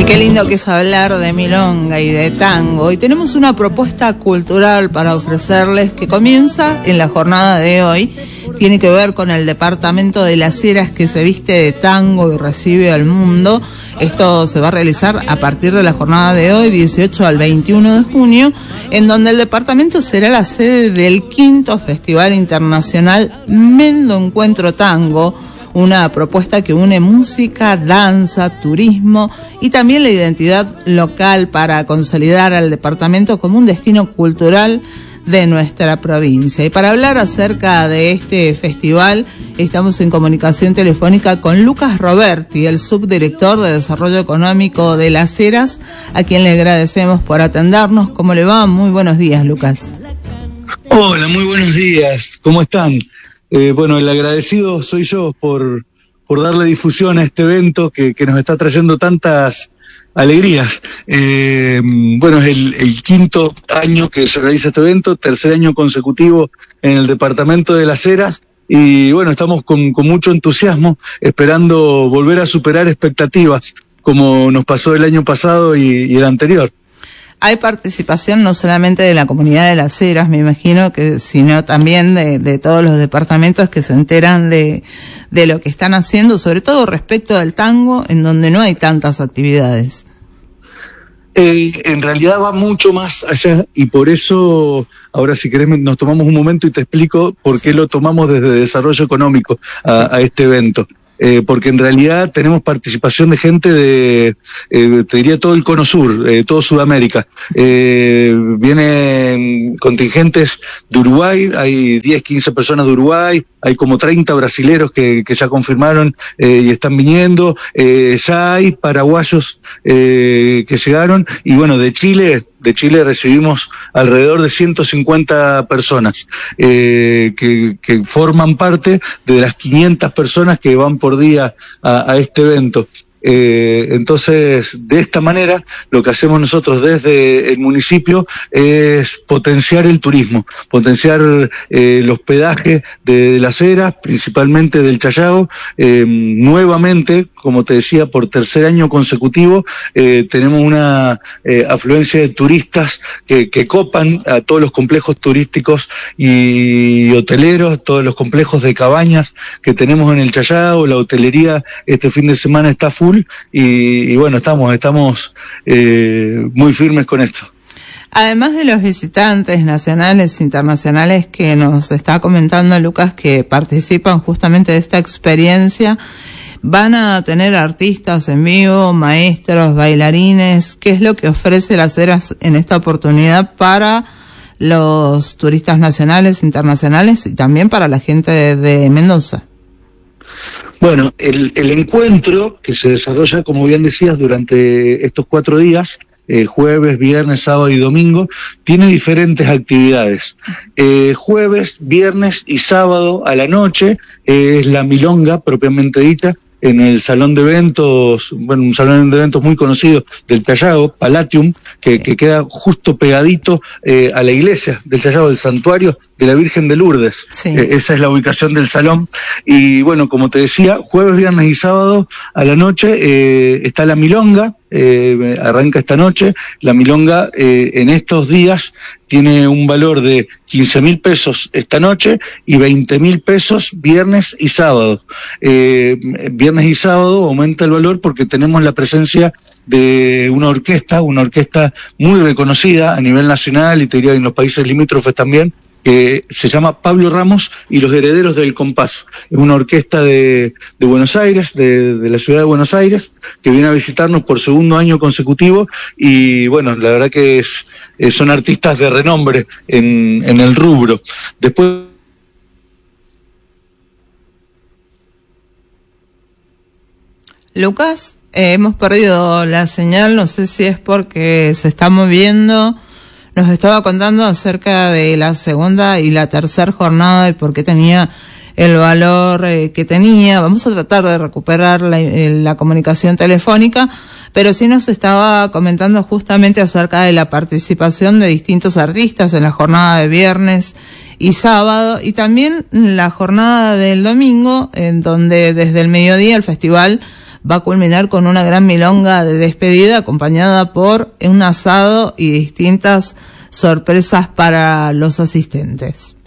Y qué lindo que es hablar de milonga y de tango. Y tenemos una propuesta cultural para ofrecerles que comienza en la jornada de hoy. Tiene que ver con el departamento de Las Heras, que se viste de tango y recibe al mundo. Esto se va a realizar a partir de la jornada de hoy, 18 al 21 de junio, en donde el departamento será la sede del 5º Festival Internacional Mendo Encuentro Tango, una propuesta que une música, danza, turismo y también la identidad local para consolidar al departamento como un destino cultural de nuestra provincia. Y para hablar acerca de este festival, estamos en comunicación telefónica con Lucas Roberti, el subdirector de Desarrollo Económico de Las Heras, a quien le agradecemos por atendernos. ¿Cómo le va? Muy buenos días, Lucas. Hola, muy buenos días. ¿Cómo están? Bueno, el agradecido soy yo por darle difusión a este evento que nos está trayendo tantas alegrías. Bueno, es el 5º año que se realiza este evento, 3er año consecutivo en el departamento de Las Heras, y bueno, estamos con mucho entusiasmo, esperando volver a superar expectativas, como nos pasó el año pasado y el anterior. Hay participación no solamente de la comunidad de Las Heras, me imagino, sino también de todos los departamentos que se enteran de lo que están haciendo, sobre todo respecto al tango, en donde no hay tantas actividades. En realidad va mucho más allá, y por eso, ahora si querés nos tomamos un momento y te explico por qué lo tomamos desde Desarrollo Económico a este evento. Porque en realidad tenemos participación de gente de, te diría, todo el Cono Sur, todo Sudamérica. Vienen contingentes de Uruguay, hay 10, 15 personas de Uruguay, hay como 30 brasileros que ya confirmaron y están viniendo, ya hay paraguayos que llegaron, y bueno, de Chile recibimos alrededor de 150 personas que forman parte de las 500 personas que van por día a este evento. Entonces, de esta manera, lo que hacemos nosotros desde el municipio es potenciar el turismo, potenciar el hospedaje de Las Heras, principalmente del Chayao. Nuevamente, como te decía, por 3er año consecutivo, tenemos una afluencia de turistas que copan a todos los complejos turísticos y hoteleros, todos los complejos de cabañas que tenemos en el Chayao. La hotelería este fin de semana está full, y bueno, estamos muy firmes con esto. Además de los visitantes nacionales e internacionales que nos está comentando Lucas, que participan justamente de esta experiencia, van a tener artistas en vivo, maestros, bailarines. ¿Qué es lo que ofrece Las Heras en esta oportunidad para los turistas nacionales, internacionales y también para la gente de Mendoza? Bueno, el encuentro que se desarrolla, como bien decías, durante estos 4 días, jueves, viernes, sábado y domingo, tiene diferentes actividades. Jueves, viernes y sábado a la noche es la milonga propiamente dicha, en el salón de eventos, bueno, un salón de eventos muy conocido del Chayao, Palatium, que queda justo pegadito a la iglesia del Chayao, del santuario de la Virgen de Lourdes. Sí. Esa es la ubicación del salón. Y bueno, como te decía, jueves, viernes y sábado a la noche está la milonga. Arranca esta noche. La milonga en estos días tiene un valor de 15.000 pesos esta noche y 20.000 pesos viernes y sábado. Viernes y sábado aumenta el valor porque tenemos la presencia de una orquesta muy reconocida a nivel nacional y te diría en los países limítrofes también, que se llama Pablo Ramos y los Herederos del Compás. Es una orquesta de Buenos Aires, de la ciudad de Buenos Aires, que viene a visitarnos por 2º año consecutivo, y bueno, la verdad que son artistas de renombre en el rubro. Después... Lucas, hemos perdido la señal, no sé si es porque se está moviendo. Nos estaba contando acerca de la 2ª y la 3er jornada y por qué tenía el valor que tenía. Vamos a tratar de recuperar la comunicación telefónica, pero sí nos estaba comentando justamente acerca de la participación de distintos artistas en la jornada de viernes y sábado, y también la jornada del domingo, en donde desde el mediodía el festival va a culminar con una gran milonga de despedida acompañada por un asado y distintas sorpresas para los asistentes.